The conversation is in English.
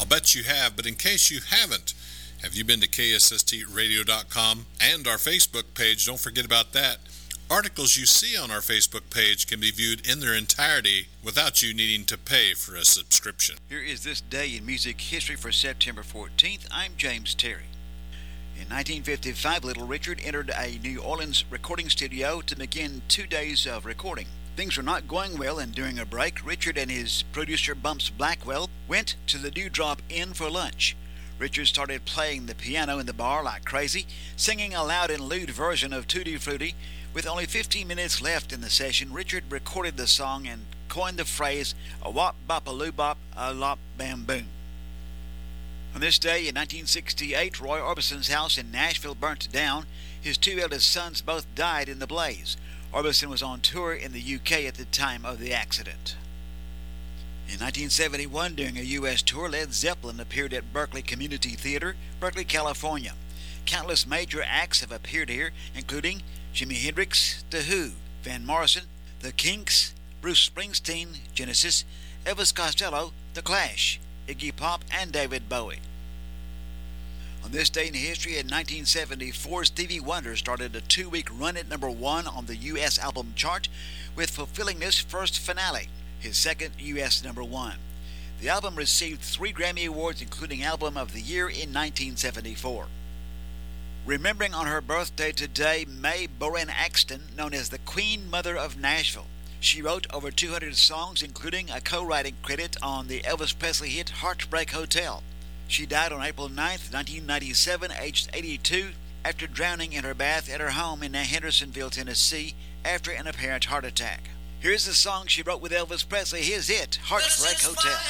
I'll bet you have, but in case you haven't, have you been to KSSTradio.com and our Facebook page? Don't forget about that. Articles you see on our Facebook page can be viewed in their entirety without you needing to pay for a subscription. Here is this day in music history for September 14th. I'm James Terry. In 1955, Little Richard entered a New Orleans recording studio to begin 2 days of recording. Things were not going well, and during a break, Richard and his producer Bumps Blackwell went to the Dewdrop Inn for lunch. Richard started playing the piano in the bar like crazy, singing a loud and lewd version of Tutti Frutti. With only 15 minutes left in the session, Richard recorded the song and coined the phrase, a wop bop a loo bop a lop bam boom. On this day in 1968, Roy Orbison's house in Nashville burnt down. His two eldest sons both died in the blaze. Orbison was on tour in the UK at the time of the accident. In 1971, during a U.S. tour, Led Zeppelin appeared at Berkeley Community Theater, Berkeley, California. Countless major acts have appeared here, including Jimi Hendrix, The Who, Van Morrison, The Kinks, Bruce Springsteen, Genesis, Elvis Costello, The Clash, Iggy Pop, and David Bowie. On this day in history in 1974, Stevie Wonder started a 2-week run at number 1 on the U.S. album chart with Fulfilling This First Finale, his second U.S. number 1. The album received 3 Grammy Awards, including Album of the Year in 1974. Remembering on her birthday today, Mae Boren Axton, known as the Queen Mother of Nashville. She wrote over 200 songs, including a co-writing credit on the Elvis Presley hit Heartbreak Hotel. She died on April 9, 1997, aged 82, after drowning in her bath at her home in Hendersonville, Tennessee, after an apparent heart attack. Here's the song she wrote with Elvis Presley, his hit, Heartbreak Hotel.